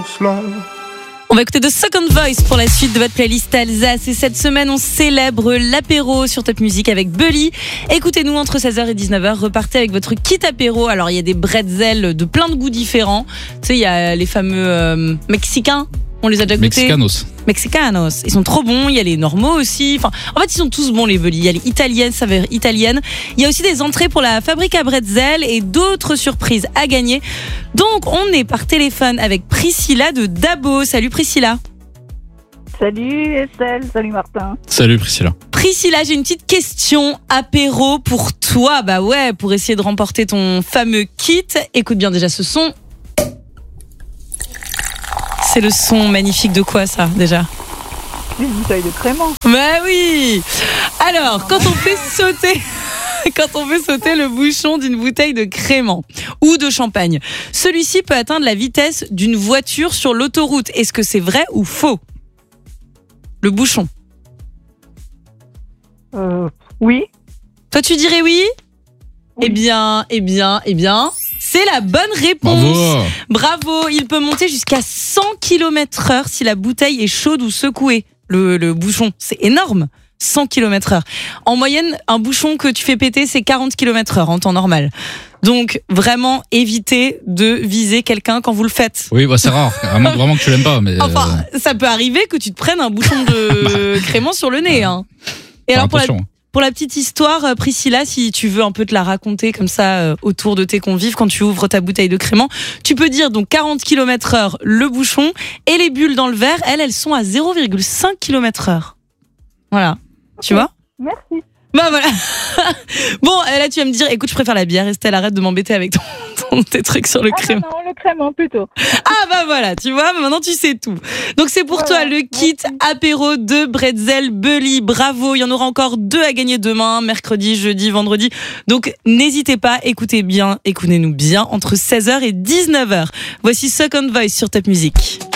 On va écouter The Second Voice pour la suite de votre playlist Alsace. Et cette semaine, on célèbre l'apéro sur Top Music avec Bully. Écoutez-nous entre 16h et 19h. Repartez avec votre kit apéro. Alors, il y a des bretzels de plein de goûts différents. Tu sais, il y a les fameux mexicains. On les a déjà goûtés. Mexicanos. Ils sont trop bons. Il y a les normaux aussi. Enfin, en fait, ils sont tous bons, les Bully. Il y a les italiennes, saveurs italiennes. Il y a aussi des entrées pour la fabrique à bretzel et d'autres surprises à gagner. Donc, on est par téléphone avec Priscilla de Dabo. Salut Priscilla. Salut Estelle, salut Martin. Salut Priscilla. Priscilla, j'ai une petite question apéro pour toi. Bah ouais, pour essayer de remporter ton fameux kit. Écoute bien déjà ce son. C'est le son magnifique de quoi ça déjà ? Une bouteille de crément. Bah oui. Alors, quand on fait sauter le bouchon d'une bouteille de crément ou de champagne, celui-ci peut atteindre la vitesse d'une voiture sur l'autoroute. Est-ce que c'est vrai ou faux ? Le bouchon. Oui. Toi, tu dirais oui ? Eh bien. C'est la bonne réponse. Bravo. Il peut monter jusqu'à 100 km/h si la bouteille est chaude ou secouée. Le bouchon, c'est énorme. 100 km/h. En moyenne, un bouchon que tu fais péter, c'est 40 km/h en temps normal. Donc, vraiment, évitez de viser quelqu'un quand vous le faites. Oui, bah c'est rare. À moins vraiment que tu l'aimes pas. Mais enfin, ça peut arriver que tu te prennes un bouchon de crément sur le nez. Hein. Et alors, pour la petite histoire, Priscilla, si tu veux un peu te la raconter comme ça autour de tes convives, quand tu ouvres ta bouteille de crément, tu peux dire donc 40 km/h le bouchon et les bulles dans le verre, elles sont à 0,5 km/h. Voilà, tu vois ? Merci. Bah voilà. Bon, là tu vas me dire, écoute, je préfère la bière. Estelle, arrête de m'embêter avec tes trucs sur le crément. Non, le crément plutôt. Ah bah voilà, tu vois, maintenant tu sais tout. Donc c'est pour toi le kit apéro de bretzel Bully. Bravo, il y en aura encore 2 à gagner demain, mercredi, jeudi, vendredi. Donc n'hésitez pas, écoutez-nous bien entre 16h et 19h. Voici Second Voice sur Top Music.